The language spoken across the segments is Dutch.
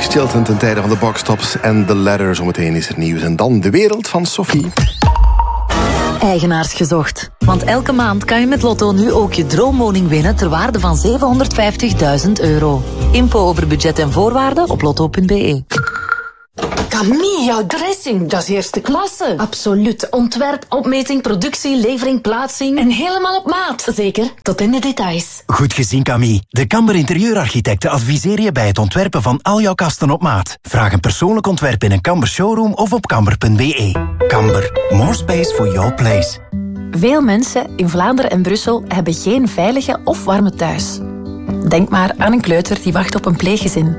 Chilton ten tijde van de boxtops en de ladder. Zometeen is er nieuws. En dan de wereld van Sophie. Eigenaars gezocht. Want elke maand kan je met Lotto nu ook je droomwoning winnen ter waarde van €750.000. Info over budget en voorwaarden op lotto.be. Camille, jouw dressing, dat is eerste klasse. Absoluut. Ontwerp, opmeting, productie, levering, plaatsing. En helemaal op maat. Zeker, tot in de details. Goed gezien, Camille. De Kamber Interieurarchitecten adviseren je bij het ontwerpen van al jouw kasten op maat. Vraag een persoonlijk ontwerp in een Kamber showroom of op kamber.be. Kamber, more space for your place. Veel mensen in Vlaanderen en Brussel hebben geen veilige of warme thuis. Denk maar aan een kleuter die wacht op een pleeggezin.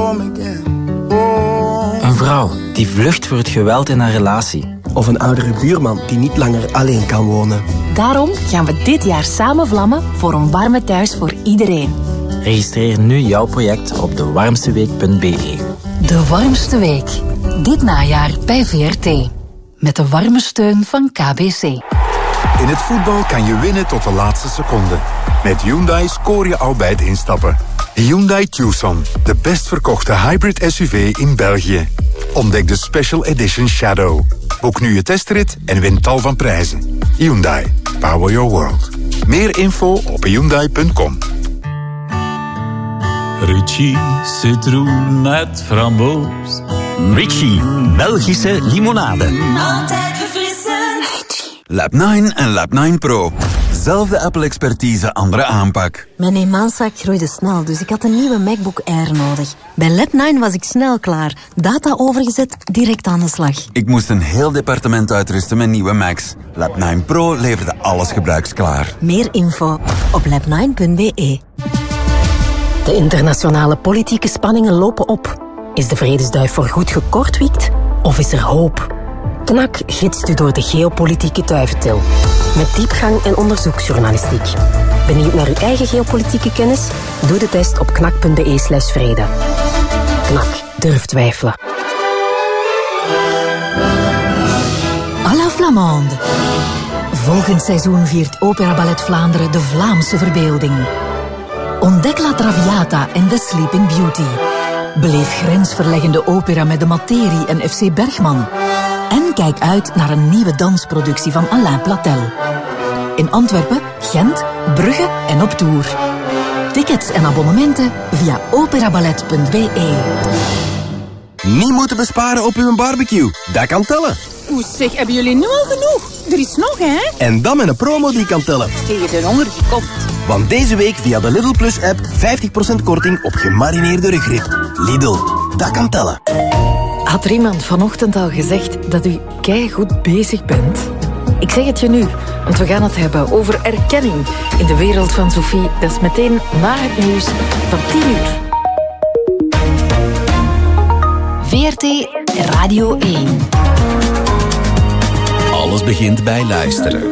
Een vrouw die vlucht voor het geweld in haar relatie. Of een oudere buurman die niet langer alleen kan wonen. Daarom gaan we dit jaar samen vlammen voor een warme thuis voor iedereen. Registreer nu jouw project op dewarmsteweek.be. De warmste week. Dit najaar bij VRT. Met de warme steun van KBC. In het voetbal kan je winnen tot de laatste seconde. Met Hyundai scoor je al bij het instappen. Hyundai Tucson, de best verkochte hybrid SUV in België. Ontdek de Special Edition Shadow. Boek nu je testrit en win tal van prijzen. Hyundai, power your world. Meer info op hyundai.com. Ritchie, citroen met framboos. Ritchie, Belgische limonade. Altijd verfrissend. Lab 9 en Lab 9 Pro. Zelfde Apple-expertise, andere aanpak. Mijn eenmanszaak groeide snel, dus ik had een nieuwe MacBook Air nodig. Bij Lab 9 was ik snel klaar. Data overgezet, direct aan de slag. Ik moest een heel departement uitrusten met nieuwe Macs. Lab 9 Pro leverde alles gebruiksklaar. Meer info op lab9.be. De internationale politieke spanningen lopen op. Is de vredesduif voorgoed gekortwiekt of is er hoop? KNAK gidst u door de geopolitieke duiventil. Met diepgang en onderzoeksjournalistiek. Benieuwd naar uw eigen geopolitieke kennis? Doe de test op knak.be/vrede. KNAK, durf twijfelen. À la Flamande. Volgend seizoen viert Opera Ballet Vlaanderen de Vlaamse verbeelding. Ontdek La Traviata en The Sleeping Beauty. Beleef grensverleggende opera met de Materie en FC Bergman. En kijk uit naar een nieuwe dansproductie van Alain Platel. In Antwerpen, Gent, Brugge en op tour. Tickets en abonnementen via operaballet.be. Niet moeten besparen op uw barbecue. Dat kan tellen. Oeh zeg, hebben jullie nu al genoeg? Er is nog, hè? En dan met een promo die kan tellen. Tegen de honger die komt. Want deze week via de Lidl Plus app 50% korting op gemarineerde rugrib. Lidl, dat kan tellen. Had er iemand vanochtend al gezegd dat u keigoed bezig bent? Ik zeg het je nu, want we gaan het hebben over erkenning in de wereld van Sophie. Dat is meteen na het nieuws van 10 uur. VRT Radio 1. Alles begint bij luisteren.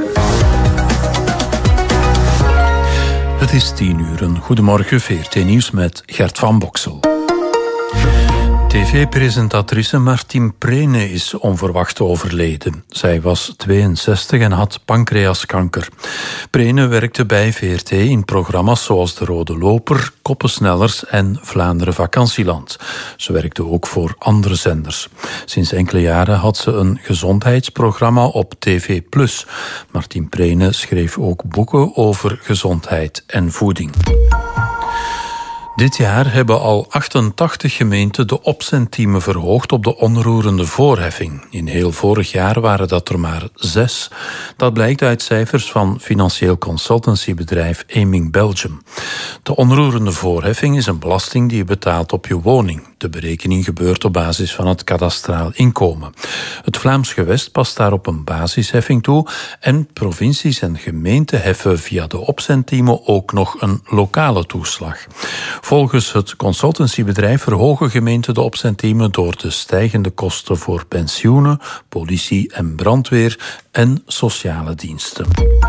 Het is 10 uur. Goedemorgen, VRT Nieuws met Gert van Boksel. TV-presentatrice Martien Prene is onverwacht overleden. Zij was 62 en had pancreaskanker. Prene werkte bij VRT in programma's zoals De Rode Loper, Koppensnellers en Vlaanderen Vakantieland. Ze werkte ook voor andere zenders. Sinds enkele jaren had ze een gezondheidsprogramma op TV+. Martien Prene schreef ook boeken over gezondheid en voeding. Dit jaar hebben al 88 gemeenten de opzendtiemen verhoogd op de onroerende voorheffing. In heel vorig jaar waren dat er maar 6. Dat blijkt uit cijfers van financieel consultancybedrijf Aiming Belgium. De onroerende voorheffing is een belasting die je betaalt op je woning. De berekening gebeurt op basis van het kadastraal inkomen. Het Vlaams gewest past daarop een basisheffing toe en provincies en gemeenten heffen via de opzendtiemen ook nog een lokale toeslag. Volgens het consultancybedrijf verhogen gemeenten de opzendtiemen door de stijgende kosten voor pensioenen, politie en brandweer en sociale diensten.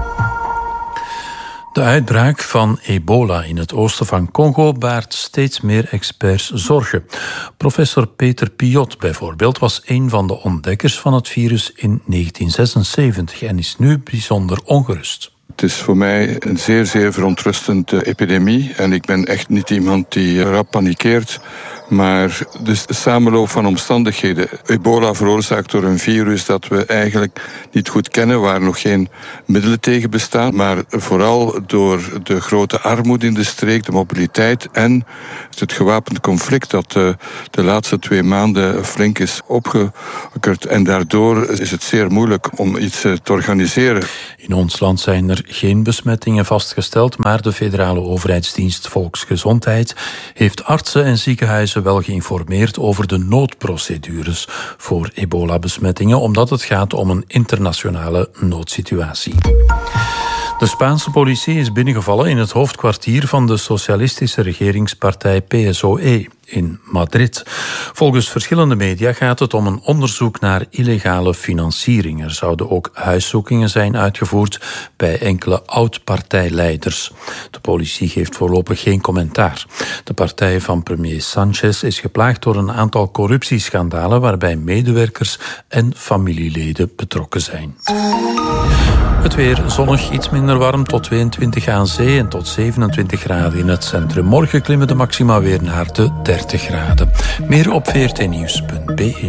De uitbraak van ebola in het oosten van Congo baart steeds meer experts zorgen. Professor Peter Piot bijvoorbeeld was een van de ontdekkers van het virus in 1976 en is nu bijzonder ongerust. Het is voor mij een zeer, zeer verontrustende epidemie en ik ben echt niet iemand die rap panikeert. Maar dus de samenloop van omstandigheden. Ebola veroorzaakt door een virus dat we eigenlijk niet goed kennen, waar nog geen middelen tegen bestaan, maar vooral door de grote armoede in de streek, de mobiliteit en het gewapend conflict dat de laatste 2 maanden flink is opgeokkerd. En daardoor is het zeer moeilijk om iets te organiseren. In ons land zijn er geen besmettingen vastgesteld, maar de federale overheidsdienst Volksgezondheid heeft artsen en ziekenhuizen wel geïnformeerd over de noodprocedures voor ebola-besmettingen, omdat het gaat om een internationale noodsituatie. De Spaanse politie is binnengevallen in het hoofdkwartier van de socialistische regeringspartij PSOE in Madrid. Volgens verschillende media gaat het om een onderzoek naar illegale financiering. Er zouden ook huiszoekingen zijn uitgevoerd bij enkele oud-partijleiders. De politie geeft voorlopig geen commentaar. De partij van premier Sánchez is geplaagd door een aantal corruptieschandalen waarbij medewerkers en familieleden betrokken zijn. Het weer zonnig, iets minder warm, tot 22 aan zee en tot 27 graden in het centrum. Morgen klimmen de maxima weer naar de 30 graden. Meer op vrtnieuws.be.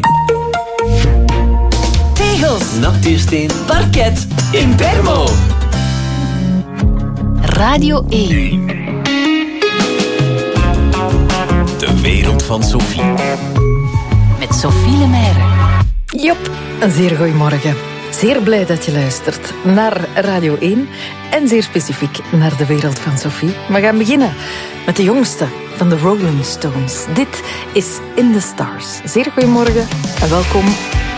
Tegels, natuursteen, parket, Impermo. Radio 1. De wereld van Sophie. Met Sophie Lemaire. Jop, een zeer goeiemorgen. Zeer blij dat je luistert naar Radio 1 en zeer specifiek naar de wereld van Sophie. We gaan beginnen met de jongste van de Rolling Stones. Dit is In the Stars. Zeer goeiemorgen en welkom